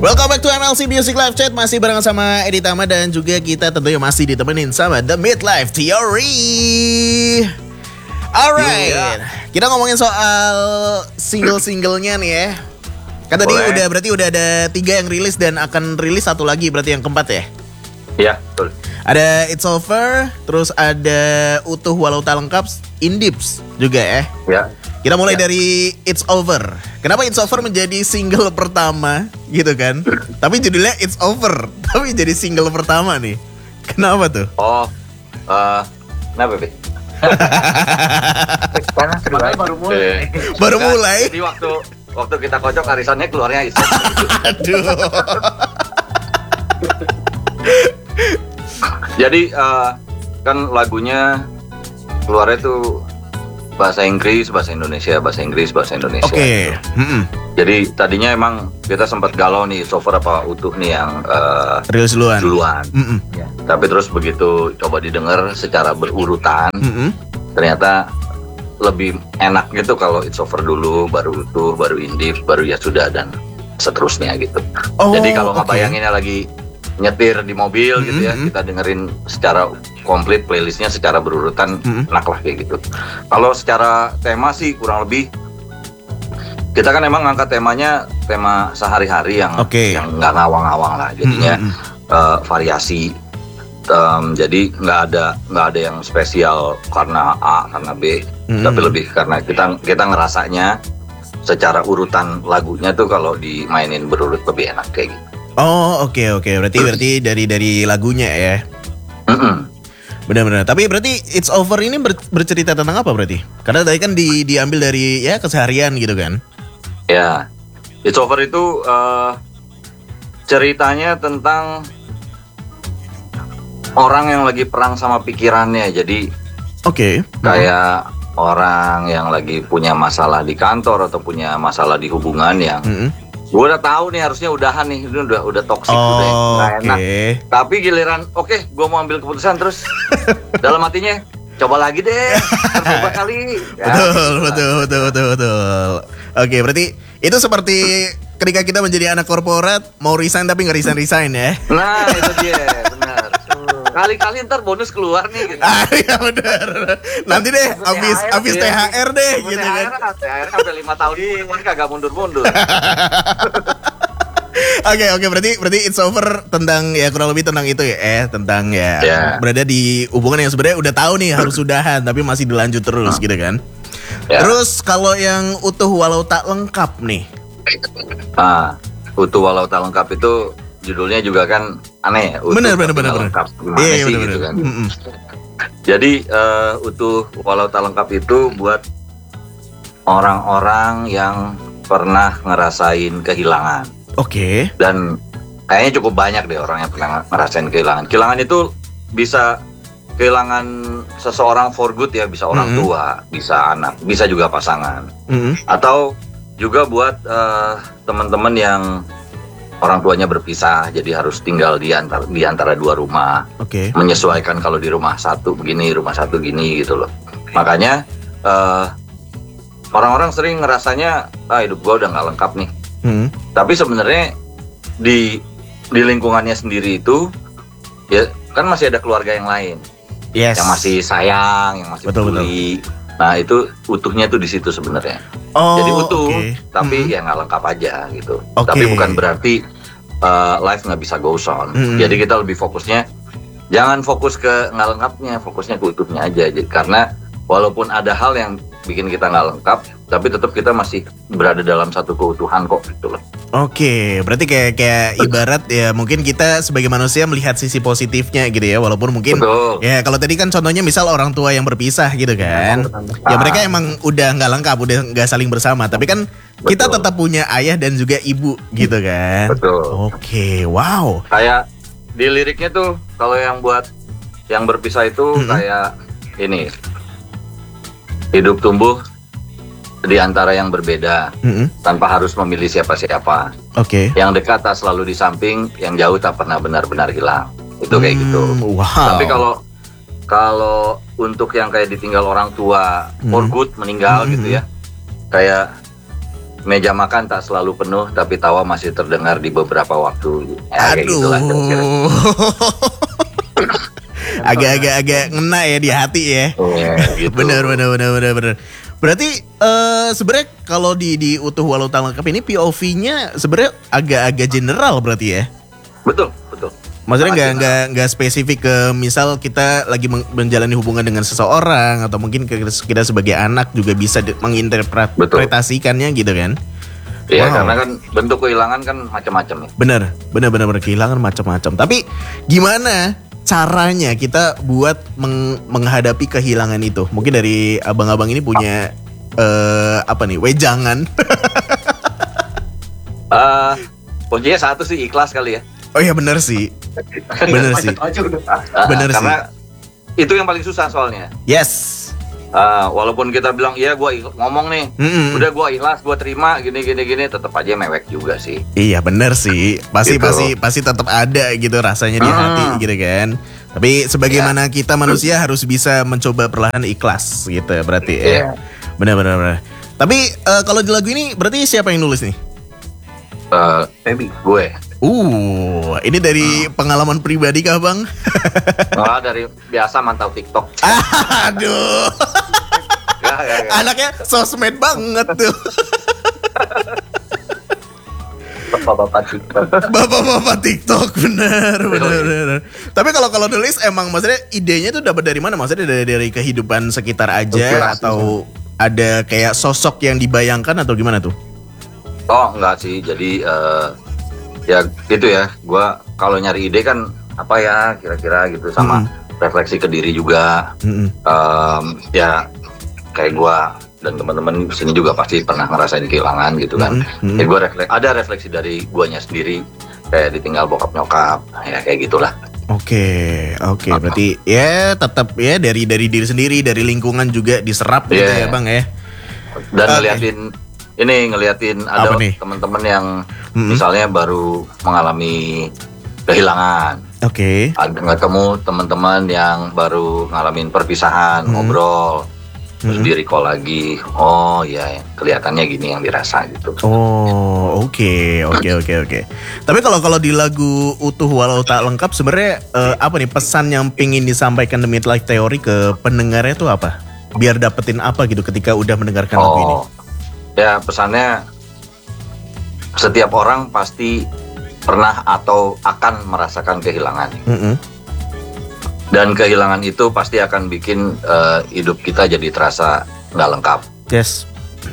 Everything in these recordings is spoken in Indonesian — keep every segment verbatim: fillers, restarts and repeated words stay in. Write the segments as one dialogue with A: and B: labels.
A: Welcome back to M L C Music Live Chat. Masih bareng sama Edi Tama dan juga kita tentunya masih ditemenin sama The Midlife Theory. Alright, yeah. Kita ngomongin soal single-singlenya nih ya. Kan tadi udah berarti udah ada tiga yang rilis dan akan rilis satu lagi berarti yang keempat ya?
B: Iya, betul.
A: Ada It's Over, terus ada Utuh Walau Tak Lengkap, Indips juga ya?
B: Ya.
A: Kita mulai
B: ya.
A: dari It's Over. Kenapa It's Over menjadi single pertama gitu kan? Tapi judulnya It's Over, tapi jadi single pertama nih. Kenapa tuh?
B: Oh, uh, kenapa, Be?
C: Karena keduanya baru mulai.
A: Baru mulai.
B: Jadi waktu waktu kita kocok arisannya keluarnya It's Over.
A: Aduh.
B: Jadi uh, kan lagunya keluarnya tuh bahasa Inggris, bahasa Indonesia, bahasa Inggris, bahasa Indonesia.
A: Oke. Okay. Mm-hmm.
B: Jadi tadinya emang kita sempat galau nih, It's Over apa Utuh nih yang uh,
A: rilis duluan.
B: duluan.
A: Mm-hmm.
B: Ya. Tapi terus begitu coba didengar secara berurutan, mm-hmm. ternyata lebih enak gitu kalau It's Over dulu, baru Utuh, baru Indif, baru Ya Sudah dan seterusnya gitu. Oh, jadi kalau okay. ngebayanginnya lagi nyetir di mobil mm-hmm. gitu ya, kita dengerin secara komplit playlistnya secara berurutan, mm-hmm. enak lah kayak gitu. Kalau secara tema sih kurang lebih kita kan emang ngangkat temanya tema sehari-hari yang okay. yang nggak ngawang-ngawang lah, jadinya mm-hmm. uh, variasi. Um, jadi nggak ada nggak ada yang spesial karena A karena B, mm-hmm. tapi lebih karena kita kita ngerasanya secara urutan lagunya tuh kalau dimainin berurut lebih enak kayak gitu.
A: Oh oke okay, oke okay. berarti berarti dari dari lagunya ya.
B: Mm-mm.
A: Benar-benar. Tapi berarti It's Over ini ber, bercerita tentang apa berarti? Karena tadi kan di, diambil dari ya keseharian gitu kan?
B: Ya, It's Over itu uh, ceritanya tentang orang yang lagi perang sama pikirannya. Jadi,
A: oke. Okay.
B: Kayak mm-hmm. orang yang lagi punya masalah di kantor atau punya masalah di hubungan yang mm-hmm. gue udah tahu nih harusnya udahan nih, ini udah udah toksik
A: oh,
B: udah nggak
A: okay.
B: enak. Tapi giliran, oke, okay, gue mau ambil keputusan terus dalam hatinya coba lagi deh, coba kali. Ya,
A: betul,
B: gitu
A: betul, betul, betul, betul. Oke, okay, berarti itu seperti ketika kita menjadi anak korporat mau resign tapi nggak resign resign ya?
B: Nah itu dia, benar. Kali-kali ntar bonus keluar nih gitu.
A: Ah iya benar. Nanti deh habis habis T H R deh gitu kan.
B: T H R sampai lima tahun kemudian kagak mundur-mundur.
A: Oke oke berarti berarti It's Over tentang ya kurang lebih tentang itu ya eh tentang ya yeah. berada di hubungan yang sebenarnya udah tahu nih harus sudahan tapi masih dilanjut terus gitu kan. Yeah. Terus kalau yang Utuh Walau Tak Lengkap nih.
B: Ah, Utuh Walau Tak Lengkap itu judulnya juga kan aneh ya.
A: Bener bener bener bener.
B: Iya bener gitu kan. Mm-hmm. Jadi uh, Utuh Walau Tak Lengkap itu buat orang-orang yang pernah ngerasain kehilangan.
A: Oke. Okay.
B: Dan kayaknya cukup banyak deh orang yang pernah ngerasain kehilangan. Kehilangan itu bisa kehilangan seseorang for good ya, bisa orang mm-hmm. tua, bisa anak, bisa juga pasangan. Mm-hmm. Atau juga buat uh, teman-teman yang orang tuanya berpisah, jadi harus tinggal di antara di antara dua rumah. Oke. Okay. Menyesuaikan kalau di rumah satu begini, rumah satu gini gitu loh. Makanya uh, orang-orang sering ngerasanya, ah hidup gua udah nggak lengkap nih. Hmm. Tapi sebenarnya di di lingkungannya sendiri itu, ya kan masih ada keluarga yang lain, yes. yang masih sayang, yang masih
A: betul,
B: peduli. Betul. Nah itu utuhnya tuh di situ sebenarnya. Oh, jadi utuh, okay. tapi hmm. ya nggak lengkap aja gitu. Okay. Tapi bukan berarti uh, life nggak bisa goes on. Hmm. Jadi kita lebih fokusnya, jangan fokus ke nggak lengkapnya, fokusnya ke utuhnya aja. Jadi, karena walaupun ada hal yang bikin kita nggak lengkap, tapi tetap kita masih berada dalam satu keutuhan kok gitu loh.
A: Oke, berarti kayak kayak ibarat ya mungkin kita sebagai manusia melihat sisi positifnya gitu ya, walaupun mungkin betul. Ya kalau tadi kan contohnya misal orang tua yang berpisah gitu kan, ya, ya mereka emang udah nggak lengkap, udah nggak saling bersama, tapi kan betul. Kita tetap punya ayah dan juga ibu gitu kan.
B: Betul.
A: Oke, wow.
B: Kayak di liriknya tuh kalau yang buat yang berpisah itu mm-hmm. kayak ini. Hidup tumbuh di antara yang berbeda, mm-hmm. tanpa harus memilih siapa-siapa. Oke. Okay. Yang dekat tak selalu di samping, yang jauh tak pernah benar-benar hilang. Itu kayak mm, gitu.
A: Wow.
B: Tapi kalau kalau untuk yang kayak ditinggal orang tua, mm. for good meninggal mm-hmm. gitu ya, kayak meja makan tak selalu penuh, tapi tawa masih terdengar di beberapa waktu. Ya, kayak
A: Aduh.
B: gitulah kira-kira.
A: Agak-agak agak ngena ya di hati ya.
B: Oh, gitu.
A: Bener bener bener bener bener. Berarti eh sebenarnya kalau di di utuh walau tak lengkap ini P O V-nya sebenarnya agak-agak general berarti ya.
B: Betul, betul.
A: Maksudnya nggak
B: Sangat
A: nggak nggak spesifik ke misal kita lagi men- menjalani hubungan dengan seseorang atau mungkin ke- kita sebagai anak juga bisa de- menginterpretasikannya gitu kan?
B: Iya,
A: Wow.
B: karena kan bentuk kehilangan kan macam-macam ya.
A: Bener, bener bener bener kehilangan macam-macam. Tapi gimana caranya kita buat meng- menghadapi kehilangan itu? Mungkin dari abang-abang ini punya eh apa nih wejangan?
B: Eh, kuncinya satu sih, ikhlas kali ya.
A: Oh iya bener sih, bener sih,
B: Ah,
A: bener sih.
B: karena itu yang paling susah soalnya.
A: Yes.
B: Ah, walaupun kita bilang iya gue ngomong nih,
A: Mm-mm.
B: udah gue ikhlas, gue terima gini gini gini, tetap aja mewek juga sih.
A: Iya bener sih, pasti
B: Gitu.
A: pasti pasti tetap ada gitu rasanya di
B: Hmm.
A: hati gitu kan. Tapi sebagaimana kita manusia harus bisa mencoba perlahan ikhlas gitu ya berarti ya.
B: Iya.
A: Benar benar benar. Tapi eh, kalau di lagu ini berarti siapa yang nulis nih?
B: Eh, Baby, gue.
A: Uh, ini dari pengalaman pribadi kah bang?
B: Wah, dari biasa mantau TikTok.
A: Aduh,
B: Gak, gak, gak.
A: anaknya sosmed banget tuh.
B: Bapak-bapak TikTok.
A: Bapak-bapak TikTok benar benar benar. Tapi kalau kalau nulis emang maksudnya idenya tuh dapat dari mana? Maksudnya dari dari kehidupan sekitar aja
B: Inspirasi,
A: atau ada kayak sosok yang dibayangkan atau gimana tuh?
B: Oh, enggak sih. Jadi eh, ya gitu ya. Gua kalau nyari ide kan apa ya kira-kira gitu sama refleksi ke diri juga.
A: Mm-mm.
B: Em, ya kayak gua dan teman-teman sini juga pasti pernah ngerasain kehilangan gitu kan.
A: Mm-mm.
B: Ya gua refleks, ada refleksi dari guanya sendiri kayak ditinggal bokap nyokap ya kayak gitulah.
A: Oke, oke. Berarti ya tetap ya dari dari diri sendiri, dari lingkungan juga diserap gitu
B: Iya.
A: ya bang ya.
B: Dan
A: Oke.
B: ngeliatin ini ngeliatin ada
A: Apa nih?
B: teman-teman yang
A: Mm-mm.
B: misalnya baru mengalami kehilangan.
A: Oke.
B: Ada ketemu teman-teman yang baru ngalamin perpisahan,
A: Hmm.
B: ngobrol, terus
A: Hmm.
B: di recall lagi. Oh ya, kelihatannya gini yang dirasa gitu.
A: Oh, oke, oke, oke, oke. Tapi kalau kalau di lagu utuh walau tak lengkap sebenarnya eh, apa nih pesan yang pingin disampaikan The Midlife Theory ke pendengarnya tuh apa? Biar dapetin apa gitu ketika udah mendengarkan lagu ini?
B: Oh, ya pesannya setiap orang pasti pernah atau akan merasakan kehilangan.
A: Mm-mm.
B: Dan kehilangan itu pasti akan bikin eh, hidup kita jadi terasa nggak lengkap.
A: Yes.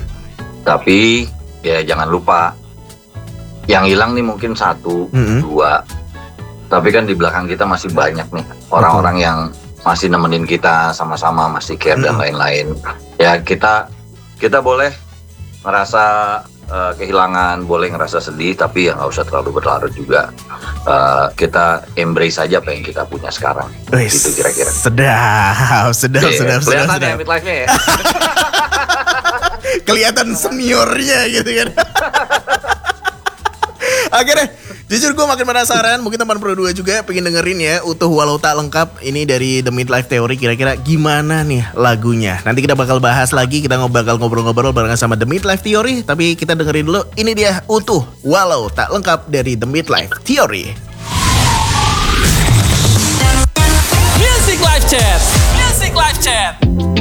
B: Tapi ya jangan lupa yang hilang nih mungkin satu,
A: Mm-mm.
B: dua. Tapi kan di belakang kita masih banyak nih orang-orang yang masih nemenin kita sama-sama, masih care dan
A: Mm-mm.
B: lain-lain. Ya kita kita boleh ngerasa eh, kehilangan, boleh ngerasa sedih, tapi ya nggak usah terlalu berlarut juga. Eh, kita embrace aja apa yang kita punya sekarang.
A: Wis,
B: Gitu kira-kira.
A: Sedap, sedap,
B: Iya,
A: sedap, sedap,
B: kelihatan
A: sedap.
B: ya midlife-nya ya.
A: Kelihatan seniornya gitu kan. Akhirnya jujur gue makin penasaran. Mungkin teman Pro dua juga pengen dengerin ya utuh walau tak lengkap. Ini dari The Midlife Theory. Kira-kira gimana nih lagunya? Nanti kita bakal bahas lagi. Kita ngob- bakal ngobrol-ngobrol barengan sama The Midlife Theory. Tapi kita dengerin dulu. Ini dia utuh walau tak lengkap dari The Midlife Theory.
D: Music Live Chat. Music Live Chat.